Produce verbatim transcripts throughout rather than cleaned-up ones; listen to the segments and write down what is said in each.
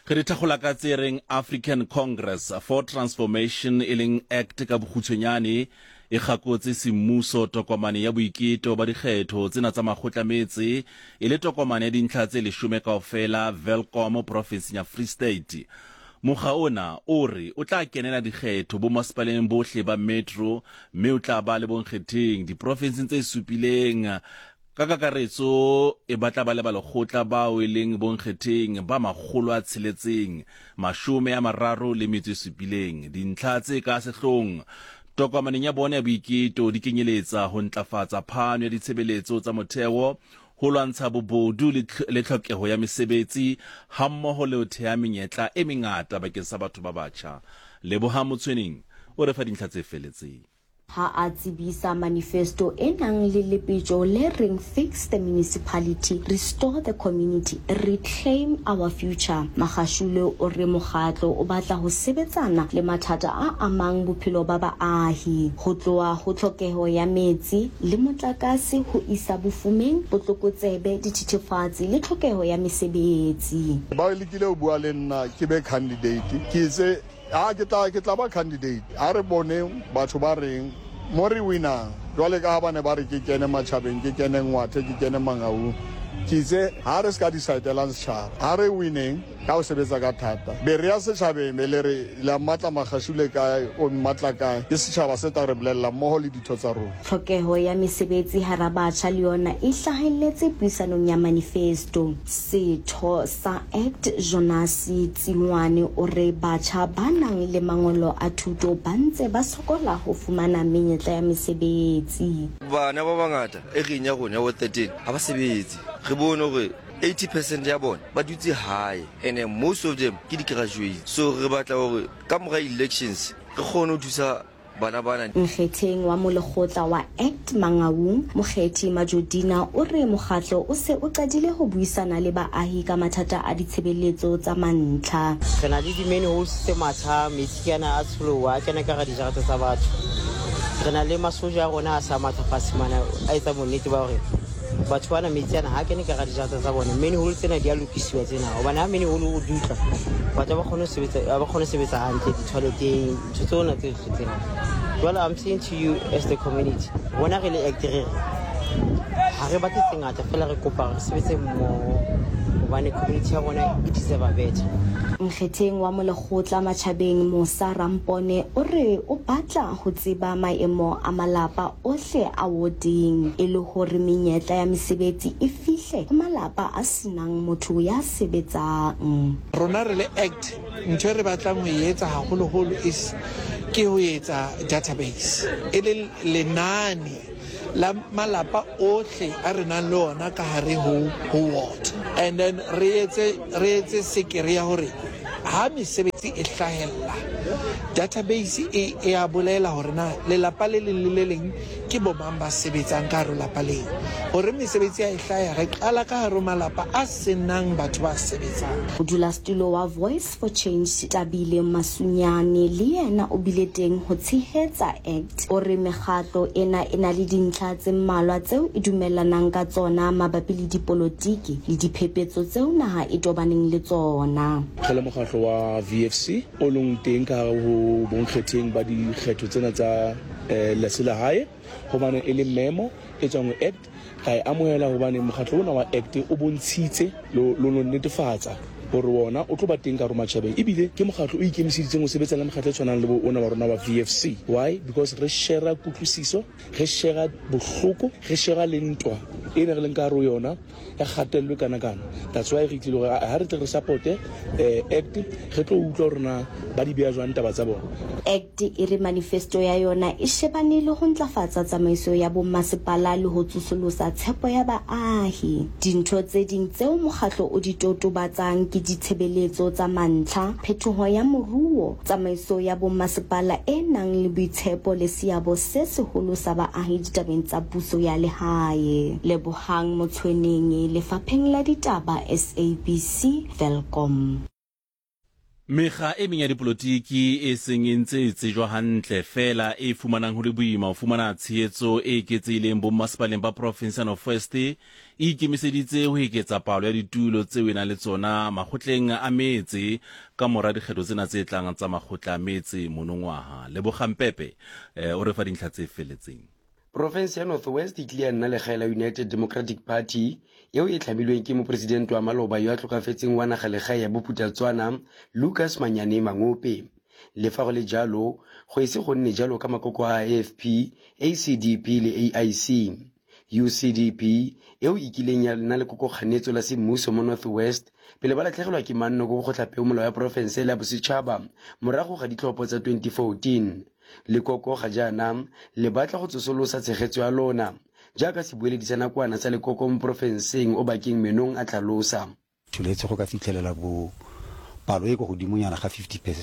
Re thakgola ka tsereng African Congress for Transformation Eling Act ka bokgutshwanyane e gakotse semmuso tokomane ya boiketo ba dikgetho tsena tsa makgotlametse e le tokomane ya dintlha tse leshome kaofela Welkom province ya Free State. Mokga ona o re o tla kenela dikgetho bo masepaleng bohle ba Metro mme o tla ba le bonkgetheng diprovince tse supileng ka kakaretso e batla ba le ba lekgotla bao e leng bonkgetheng ba makgolo a tsheletseng mashome a mararo le metso e supileng dintlha tse ka sehlong tokomaneng ya bona ya boiketo di kenyeletsa ho ntlafatsa phano ya ditshebeletso tsa motheo ho lwantsha bobodu le tlhokeho ya mesebetsi hammoho le ho theha menyetla e mengata bakeng sa batho ba batjha. Leboha Motshweneng o re fa dintlha tse feletseng. Ha a tsebisa manifesto e nang le lepetjo le reng fix the municipality, restore the community, reclaim our future. Magashule o re mokgatlo o batla ho sebetsana le mathata a amang bophelo ba baahi, ho tloha ho tlhokeho ya metsi le motlakase ho isa bofumeng, botlokotsebe, dithethefatsi le tlhokeho ya mesebetsi. Ba lekile ho bua le nna ke be candidate ke se a ke tla ke tla ba candidate a re bone batho ba reng mo re winner jwale ka ba ne ba re ke kene matjhabeng ke kene ngwathe ke kene Mangaung ke se ha re ska decide la setjhaba ha re winning ka o sebetsa ka thata be re ya setjhabeng me le re la matla magashule ka o matla ka ke setjhaba se ta re bolella mo le ditho tsa rona. Tlhokeho ya mesebetsi hara batjha le yona e hlahelletse puisanong ya manifesto. Setho sa Act Jonas Tsilwane o re batjha ba nang le mangolo a thuto ba ntse ba sokola ho fumana menyetla ya mesebetsi. Bana ba bangata e re nya rona wa thirteen ha ba sebetse re bone hore eighty percent ya bona ba dutse high and most of them ke di graduate so re batla hore ka mora elections re kgone ho thusa bana bana. Mokgetheng wa molekgotla wa Act Mangaung Mokgethi Majodina o re mokgatlo o se o qadile ho buisana le baahi ka mathata a ditshebeletso tsa mantlha. Re na le dimene ho se matha metsi yana a tsholowa a kena ka ga dijarata tsa batho. Re na le masoja a rona a sa matha fasimana a etsa bonnete ba hore batho bana metsi yana ha kene ka ga dijarata tsa bona mene ho tsena di a lokisiwa tsena hobane ha mene ho lo dutla batho ba kgone ho sebetsa ba kgone ho sebetsa hantle di toileteng ntho tsona tse tsena. Well, I'm saying to you as the community, when I really act here, ha re batse tsengata fela re kopa re sebetse mo hobane community ya bona e deserve better. Mokgetheng wa molekgotla matjhabeng Musa Rampone o re o batla ho tseba maemo a malapa ohle a warding e le hore menyetla ya mesebetsi e fihle ho malapa a sinang motho ya sebetsang. Rona re le Act ntho re batlang ho etsa haholoholo is ke ho etsa database e le lenane la malapa ohle a re nang le ona ka hare ho ward and then re etse re etse sekere ya hore ha mesebetsi e hlahella database e e a bolela hore na le lapa le leng le leng ke bo mang ba sebetsang ka hare lapa leng hore mesebetsi ya e hlaya re qala ka hare malapa a senang batho ba sebetsang. Ho dula stulo wa Voice for Change Tabile Masunyane le yena o bile teng ho tshehetsa Act o re mekgatlo ena ena le dintlha tse mmalwa tseo e dumellanang ka tsona mabapi le dipolotiki le diphephetso tseo naha e tobaneng le tsona. Kgele mokgatlo wa V F C o leng teng ka ho bonkgetheng ba dikgetho tsena tsa lesela hae hobane e le memo e tswang Act ga e amohela hobane mokgatlo ona wa Act o bontshitse lo lo netefatsa hore wona o tlo ba teng ka roma tjhabeng ebile ke mokgatlo o ikemiseditseng ho sebetsa le mokgatlo tshwanang le ona wa rona wa V F C. Why? Because re share kutlwisiso re share bohloko re share le ntwa e ne re leng ka ro yona ya kgatello kana kana. That's why re tlile hore ha re tle re support eh Act re tlo utlwa rona ba di beya jwang taba tsa bona. Act e re manifesto ya yona e shebane le ho ntlafatsa tsamaiso ya bo masepala le ho tsosolosa tshepo ya baahi. Dintho tse ding tseo mokgatlo o di totobatsang ke ditshebeletso tsa mantlha, phetoho ya moruo, tsamaiso ya bo masepala e nang le boitshepo le seabo se seholo sa baahi ditabeng tsa puso ya lehae. Lebohang Motshweneng, Lefapheng la Ditaba S A B C, Welkom. Mekga e meng ya dipolotiki e seng e ntse e tsejwa hantle fela e fumanang ho le boima ho fumana tshehetso e eketsehileng bommasepaleng ba province ya North West e ikemiseditse ho eketsa palo ya ditulo tseo e nang le tsona makgotleng a metse ka mora dikgetho tsena tse tlang tsa makgotla a metse monongwaha. Lebogang Pepe eh, o re fa dintlha tse felletseng. Province ya North West e tlile nna legae la United Democratic Party eo e tlhamilweng ke mopresidente wa Maloba yo a tlhokafetseng wa naga legae ya Bophuthatswana Lucas Manyane Mangope. Le fa go le jalo go ise go nne jalo ka makoko a A F P, A C D P le A I C. U C D P eo e kileng ya nna le kokokganetso la semmuso mo North West pele ba latlhegelwa ke manno go kgotlapeomolao ya province la bosetšhaba morago ga ditlhopho tsa twenty fourteen. Le koko ga jaana le batla go tsosolosa tshegetso ya lona jaaka se bueledi sa nakwana sa lekoko mo profenseng o bakeng menong a tlhalosa. Tsholetse go ka fitlhelela bo palo e go godimonyana ga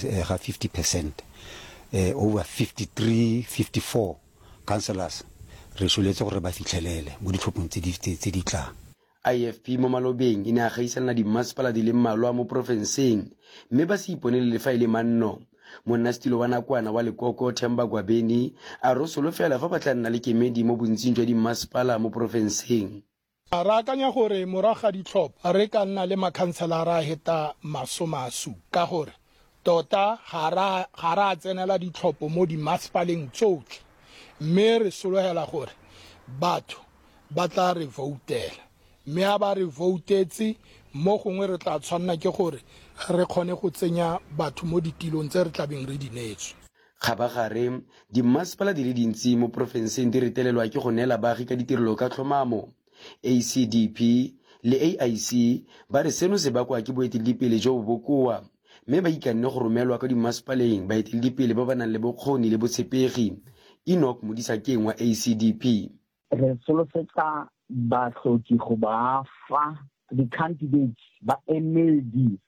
fifty percent eh, over fifty-three fifty-four councillors re tsholetse gore ba fitlhelele mo ditlhophong tse di tlang. I F P mo Malobeng e ne a gaisanela dimmasepala di le mmalwa mo profenseng mme ba se iponele le fa e le manno. Monastilo wa nakwana wa lekoko Themba Gwabeni a re solofela fa ba tla nna le kemedi mo bontsing jwa dimmasepala mo profenseng. A re akanya gore moraga ditlhopha re ka nna le makhanselara a heta masomasu ka gore tota ga ra tsenela ditlhopho mo dimmasepaleng tsotlhe mme re sologela gore batho ba tla re voutela mme a ba re voutetse mo gongwe re tla tshwanna ke gore re kgone go tsenya batho mo ditilong tse re tlabeng re di neetswe. Kgabagare dimmasepala di le dintsi mo profenseng di retelelwa ke go neela baagi ka ditirelo ka tlhomamo. A C D P le A I C ba re seno se bakwa ke boeteledipele jo bo bokoa mme ba ikanne go romelwa ka dimmasepaleng baeteledipele ba ba nang le bokgoni le botshepegi. Enoch Modisakeng wa A C D P re solofetsa batlhoki go ba fa di-candidates ba emedi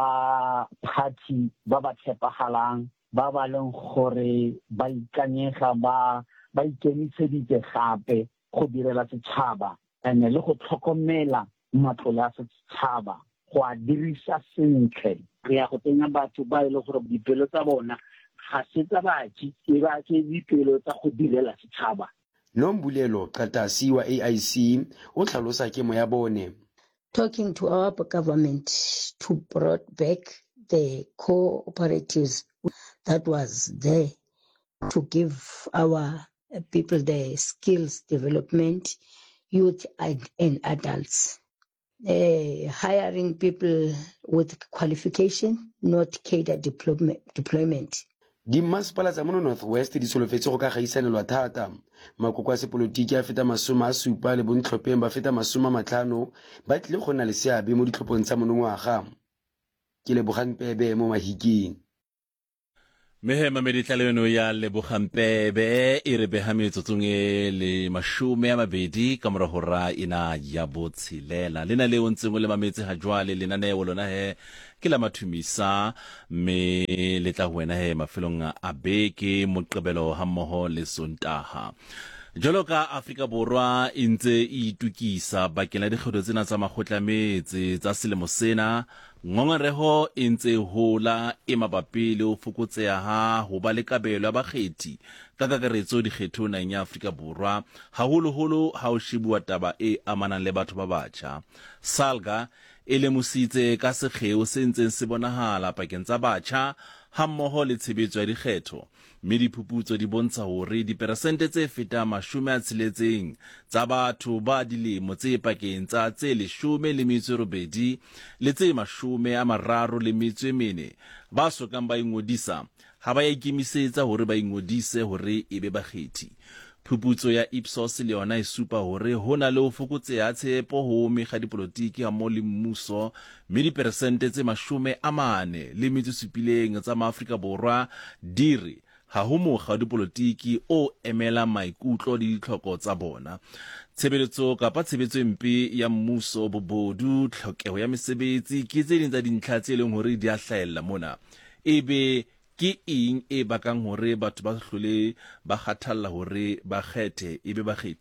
ba party ba ba tshepagalang ba ba leng gore ba ikanyega ba ba ikemiseditse gape go direla setšhaba ene le go tlhokomela matlole a setšhaba go a dirisa sentle. Re ya go tsenya batho ba e le gore dipelo tsa bona ga se tsa batho e ba ke dipelo tsa go direla setšhaba. Nombulelo Qatasi wa A I C o tlhalosa kemo ya bone. Talking to our government to brought back the cooperatives that was there to give our people the skills development, youth and, and adults. Uh, hiring people with qualification, not cadre deployment. deployment. Dimmasepala tsa mono North West di solofetse go ka gaisanelwa thata. Makoko a sepolotiki a feta masome a supa le bontlhopheng ba feta masome a matlhano ba tlile go na le seabe mo ditlhophong tsa monongwaga. Ke Lebogang Pebe mo Mahikeng. Mehema meditlaleno ya Lebogang Pebe e re beha metsotsong e le mashome a mabedi ka mora hora ina ya botshelela. Lena leo ntseng le mametse ha jwale lenaneo lona he ke la mathumisa me le tla wena he mafelong a beke moqebelo ha mmoho le Sontaha. Jalo ka Afrika Borwa e ntse e itukisa bakeng la dikgetho tsena tsa makgotla metse tsa selemo sena, ngongoreho e ntse hola e mabapi le ho fokotseha ha ho ba le kabelo ya bakgethi ka kakaretso dikgetho naheng ya Afrika Borwa, haholoholo ha ho shebuwa taba e amanang le batho ba batjha. Salga e lemositse ka sekgeo se ntseng se bonahala pakeng tsa batjha ha mmoho le tshebetso ya dikgetho, mme diphuputso di bontsha hore diperesente tse feta mashome a tsheletseng tsa batho ba dilemo tse pakeng tsa tse leshome le metso e robedi le tse mashome a mararo le metso e mene ba sokang ba ingodisa ha ba ya ikemisetsa hore ba ingodise hore e be bakgethi. Phuputso ya Ipsos le yona e supa hore hona le ho fokotseha tshepo ho mekga dipolotiki ha mo le mmuso, mme diperesente tse mashome a mane le metso supileng tsa Maafrika Borwa dire ha ho mokga dipolotiki o emela maikutlo le ditlhoko tsa bona. Tshebeletso kapa tshebetso empe ya mmuso, bobodu, tlhokeho ya mesebetsi ke tse ding tsa dintlha tse leng hore di a hlahella mona. Ebe ke eng e bakang hore batho ba hlole ba kgathalla hore ba kgethe ebe bakgethi?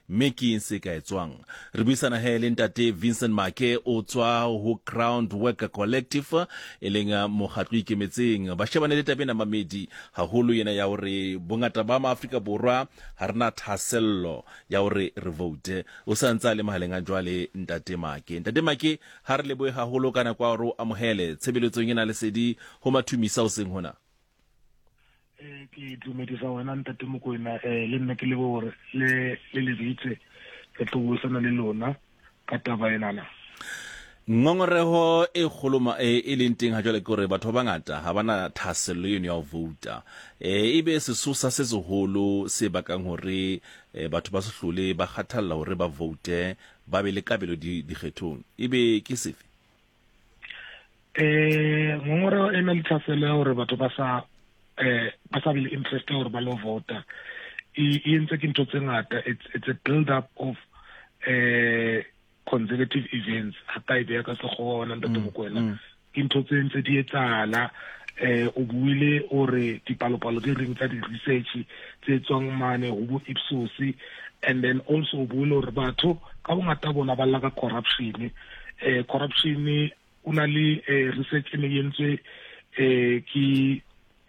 mme ke eng se ka etswang. Re buisana he le ntate Vincent Make o tswa ho Ground Worker Collective e leng mokgatlo ikemetseng ba shebane le tabena mamedi haholo yena ya hore bongata ba maAfrika Borwa ha rena thasello ya hore re vote. O santsa le mahaleng a jwale ntate Make. Ntate Make ha re lebohe haholo kana kwa ro amohele tshebeletsong ena le sedi ho mathumisa o seng hona. Eh ke dumedisa wena ntate Mokoena eh le nna ke lebo hore le le le ditse ke tlousana le lona ka taba enana. Ngongoreho e kgoloma e e leng teng ha jwale ke hore batho ba bangata ha bana thasello eno ya ho vouta. Eh ebe sesosa se seholo se bakang hore batho ba se hlole ba kgathalla hore ba vote ba be le kabelo di dikgethong. Ebe ke sefe? Eh ngongoreho ena le thasello hore batho ba sa eh ba sa be interest hore ba lo vota e entse ke ntho tse ngata. It's it's a build up of eh consecutive events hata ebe ka se gona ntate Mokoena ke ntho tse ntse di etsala eh o buile ore dipalopalo di ring tsa di research tse tswang mane ho bo Ipsos, and then also o buile hore batho ka bongata bona ba lla ka corruption. eh corruption una le research e nentswe eh ki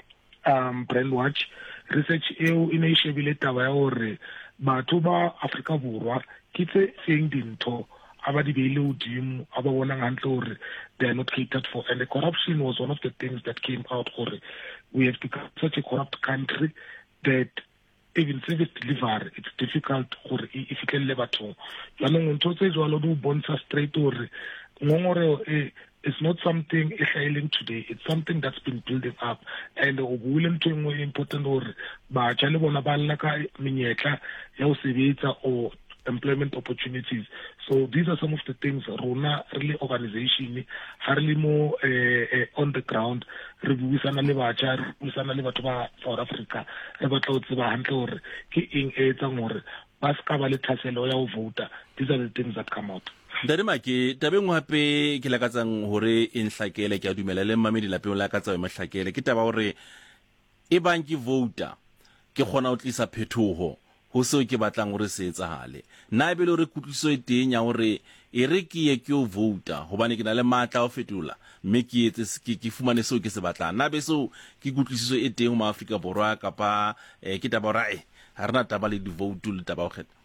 um Brandwatch research eo ine ishebile taba ya hore batho ba Afrika Borwa ke tse seng dintho aba di beile hodimo aba bona gantle hore they are not catered for, and the corruption was one of the things that came out hore we have become such a corrupt country that even service delivery it's difficult hore e fitlhelle batho. Yanong ntho tse jwalo di bontsha straight hore ngongoreo e it's not something exciting today, it's something that's been building up, and o buile ntho engwe important hore ba tja le bona ba lla ka menyetla ya ho sebetsa or employment opportunities. So these are some of the things rona really organization ha re le mo on the ground re buisana le batjha re buisana le batho ba South Africa re batla ho tseba hantle hore ke eng e etsang hore ba ska ba le thaselo ya ho vota. These are the things that come out. Ntate Make tabeng hape ke lakatsang hore e nhlakele ke a dumela le mmamedi lapeng la ka tsa mahlakele ke taba hore e bang ke vota ke khona o tlisa phethoho ho seo ke batlang hore se etsahale. Na e be le hore kutliso e teng ya hore e re ke ye ke o vota hobane ke na le matla o fetola mme ke etse ke fumane seo ke se batlang. Na be seo ke kutlisiso e teng ho maAfrika Borwa kapa ke taba hore e ha rena taba le di vote le taba ho kgetha.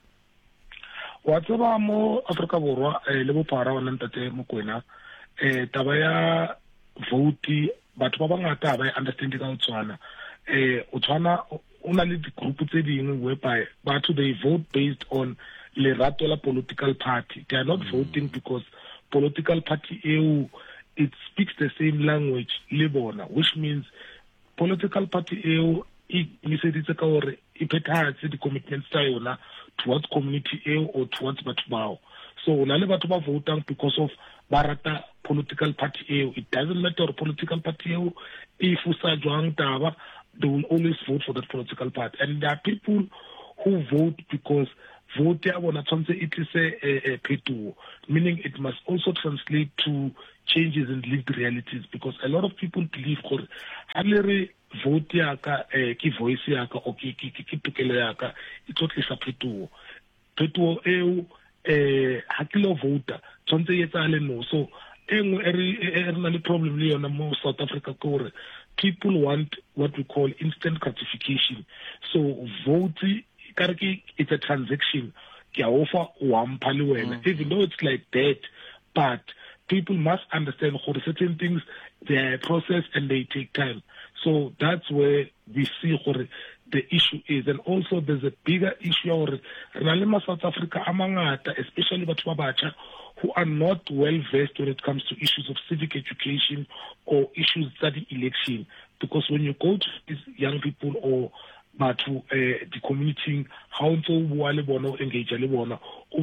Wa tseba mo Afrika Borwa le bopara wa ntate Mokoena eh taba ya vote batho ba bangata ba understand ka tswana eh o tswana una le group tse dingwe whereby batho they vote based on lerato la political party. They are not mm. voting because political party eu it speaks the same language le bona, which means political party eu e miseditse ka hore e phethahatse di commitments tsa yona towards community eu or towards batho bao. So una le batho ba votang because of barata political party eu. It doesn't matter or political party eu e fusa jwang taba, they will always vote for that political party. And there are people who vote because vote ya bona tshwantse e tlise a phethoho, meaning it must also translate to changes in lived realities, because a lot of people believe gore ha le re vote ya ka ki voice ya ka o ki ki ki tokelo ya ka e tlo tlisa phethoho. Phethoho eo eh ha ke lo vota tshwantse e etsale no. So engwe e re na le problem le yona mo South Africa gore people want what we call instant gratification. So vote it's a transaction. Even though it's like that, but people must understand for certain things they are a process and they take time. So that's where we see the issue is. And also there's a bigger issue or South Africa amangata, especially Babacha, who are not well versed when it comes to issues of civic education or issues study election. Because when you go to these young people or but to uh, the community, how to engage le bona,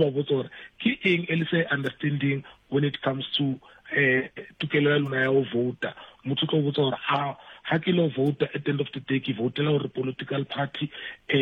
understanding when it comes to to voter. Mutuko how Hakilo vote at the end of the day, he voted or a political party,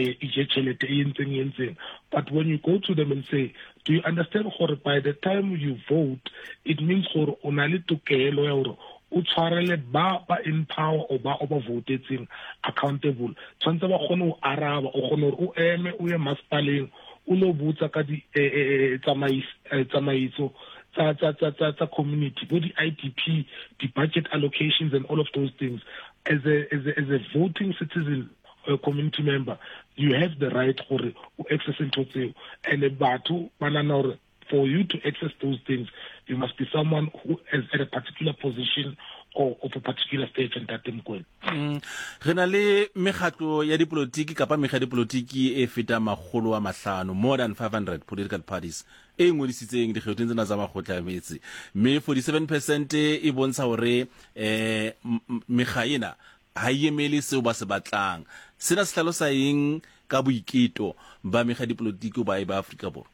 but when you go to them and say, do you understand how by the time you vote, it means for only to care utshwarele ba ba in power o ba o ba votetseng accountable tshwantse ba gone o araba o gone o eme o ye masipaleng o lo botsa ka di tsamaiso tsa tsa tsa tsa tsa community, bo di I D P, the budget allocations and all of those things. As a as a, as a voting citizen, a community member, you have the right for access into it. And batho banana, for you to access those things, you must be someone who is at a particular position or of a particular stage in that time. Mm. Re na le mekgatlo ya dipolitiki kapa mekga dipolitiki e feta magolo a mahlano, more than five hundred political parties e ngodisitseng dikgethong tsena tsa makgotla a metsi, mme forty-seven percent e bontsha hore eh mekga ena ha e emele seo ba se batlang. Sena se hlalosa eng ka boiketlo ba mekga dipolitiki ba ba Afrika Borwa?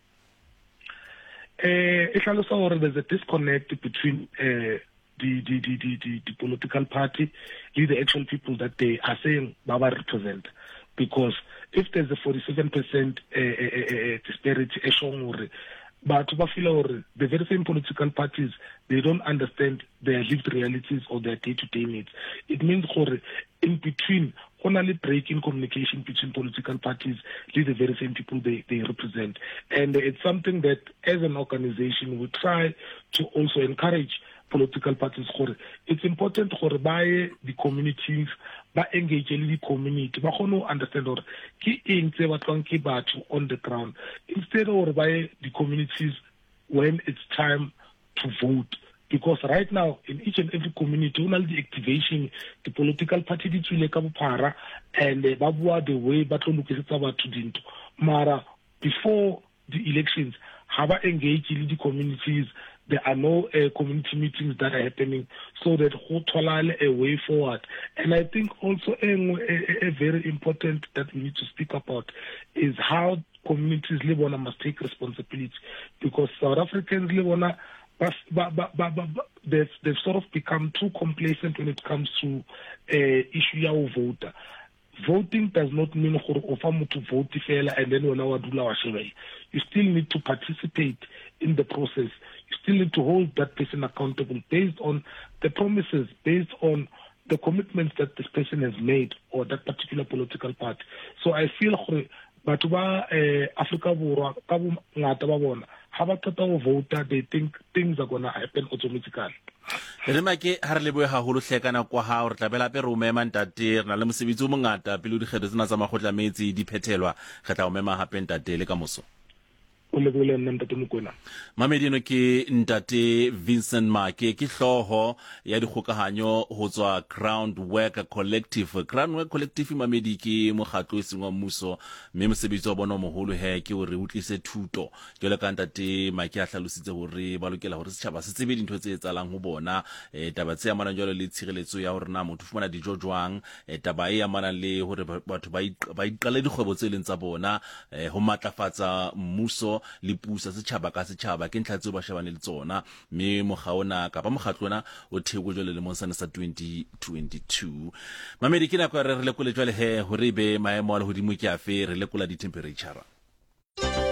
Eh, it also or there's a disconnect between uh, the, the, the, the, the, the political party and the actual people that they are saying Baba represent. Because if there's a forty-seven percent uh, uh, uh, disparity, but the very same political parties, they don't understand their lived realities or their day-to-day needs. It means in between, only breaking communication between political parties with the very same people they, they represent. And it's something that as an organization we try to also encourage political parties. It's important for by the communities, by engaging the community, but to understand or key in on the ground instead of by the communities when it's time to vote. Because right now, in each and every community, all the activation, the political party did to like para and babua the way but look at to dinto. Mara before the elections, have engaged in the communities. There are no uh, community meetings that are happening, so that hotolale a way forward. And I think also a, a, a very important that we need to speak about is how communities live on must take responsibility, because South Africans live on a But, but, but, but, but they've, they've sort of become too complacent when it comes to uh, issue of voter. Voting does not mean to vote and then you still need to participate in the process. You still need to hold that person accountable based on the promises, based on the commitments that this person has made or that particular political party. So I feel batho ba Africa Borwa ka ngata ba bona ha ba tota go vote, they think things are going to happen automatically. Re make ha re leboe haholo hlekana kwa ha re tlabela pe ro mema ntate re na le mosebetsi o mongata pele di kgetho tsena tsa makgotla metsi di phethelwa re tla o mema hape ntate le ka moso. Mamedino ke ntate Vincent Make ke hloho ya dikgokahanyo ho tswa Groundwork Collective. Groundwork Collective mamedi ke mokgatlo e sengwa mmuso mme mosebetsi wa bona moholo he ke hore o tlise thuto. Jole ka ntate Make a hlalositse hore ba lokela hore setjhaba se tsebe dintho tse etsalang ho bona, e taba tse amana jalo le tshireletso ya hore na motho fumana dijo jwang, e taba e amana le hore batho ba iqale dikgwebo tse leng tsa bona, ho matlafatsa mmuso le pusa setjhaba ka setjhaba ke ntlha tseo ba shebane le tsona, mme mogaona ka ba mogatlona o thego jole le monsane sa twenty twenty-two. Mamedi ke nako re re lekole jwale he hore be maemo a le hodimo ke afe re lekola di temperature.